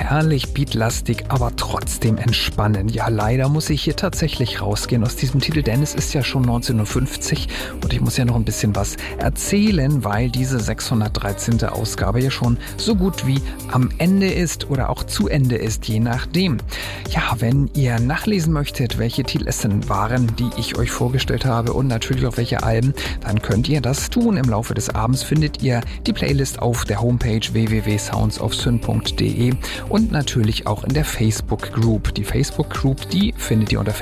Herrlich beatlastig, aber trotzdem entspannend. Ja, leider muss ich hier tatsächlich rausgehen aus diesem Titel, denn es ist ja schon 19:50 und ich muss ja noch ein bisschen was erzählen, weil diese 613. Ausgabe ja schon so gut wie am Ende ist oder auch zu Ende ist, je nachdem. Ja, wenn ihr nachlesen möchtet, welche Titel es denn waren, die ich euch vorgestellt habe und natürlich auch welche Alben, dann könnt ihr das tun. Im Laufe des Abends findet ihr die Playlist auf der Homepage www.soundsofsyn.de und natürlich auch in der Facebook Group. Die Facebook Group, die findet ihr unter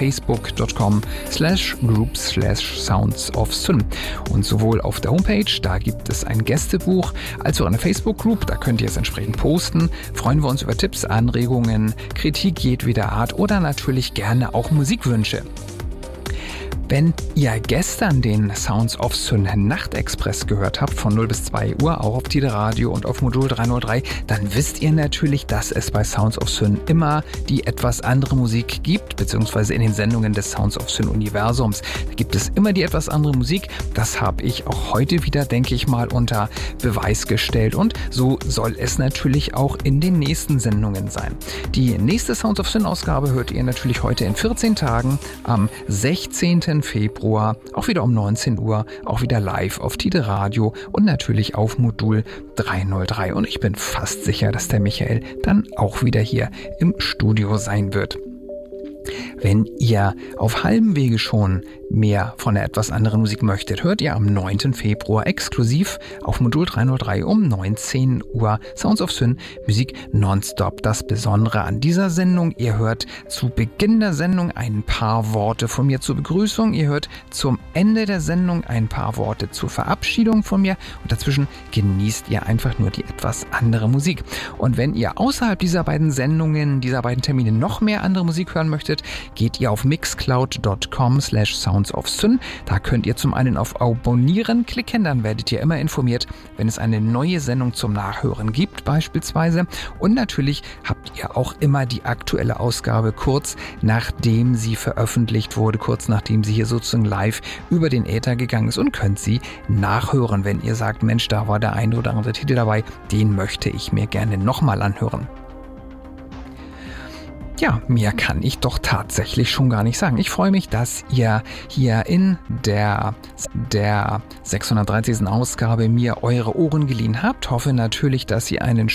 facebook.com/groups/soundsofsyn. Und sowohl auf der Homepage, da gibt es ein Gästebuch, als auch in der Facebook Group, da könnt ihr es entsprechend posten. Freuen wir uns über Tipps, Anregungen, Kritik jedweder Art oder natürlich gerne auch Musikwünsche. Wenn ihr gestern den Sounds of Syn Nachtexpress gehört habt, von 0 bis 2 Uhr, auch auf Tide Radio und auf Modul 303, dann wisst ihr natürlich, dass es bei Sounds of Syn immer die etwas andere Musik gibt, beziehungsweise in den Sendungen des Sounds of Syn Universums. Da gibt es immer die etwas andere Musik. Das habe ich auch heute wieder, denke ich mal, unter Beweis gestellt. Und so soll es natürlich auch in den nächsten Sendungen sein. Die nächste Sounds of Syn Ausgabe hört ihr natürlich heute in 14 Tagen am 16. Februar, auch wieder um 19 Uhr, auch wieder live auf Tide Radio und natürlich auf Modul 303. Und ich bin fast sicher, dass der Michael dann auch wieder hier im Studio sein wird. Wenn ihr auf halbem Wege schon mehr von der etwas anderen Musik möchtet, hört ihr am 9. Februar exklusiv auf Modul 303 um 19 Uhr Sounds of Syn Musik nonstop. Das Besondere an dieser Sendung, ihr hört zu Beginn der Sendung ein paar Worte von mir zur Begrüßung, ihr hört zum Ende der Sendung ein paar Worte zur Verabschiedung von mir und dazwischen genießt ihr einfach nur die etwas andere Musik. Und wenn ihr außerhalb dieser beiden Sendungen, dieser beiden Termine noch mehr andere Musik hören möchtet, geht ihr auf mixcloud.com/soundsofsyn. Da könnt ihr zum einen auf Abonnieren klicken, dann werdet ihr immer informiert, wenn es eine neue Sendung zum Nachhören gibt beispielsweise. Und natürlich habt ihr auch immer die aktuelle Ausgabe kurz nachdem sie veröffentlicht wurde, kurz nachdem sie hier sozusagen live über den Äther gegangen ist und könnt sie nachhören, wenn ihr sagt, Mensch, da war der ein oder andere Titel dabei, den möchte ich mir gerne nochmal anhören. Ja, mehr kann ich doch tatsächlich schon gar nicht sagen. Ich freue mich, dass ihr hier in der 630. Ausgabe mir eure Ohren geliehen habt. Hoffe natürlich, dass ihr einen